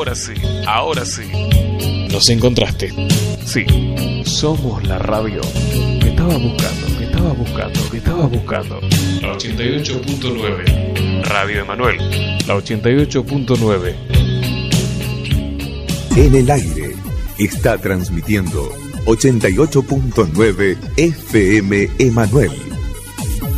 Ahora sí, ahora sí. Nos encontraste. Sí, somos la radio que estabas buscando, que estabas buscando, que estabas buscando. La 88.9. Radio Emanuel, la 88.9. En el aire está transmitiendo 88.9 FM Emanuel.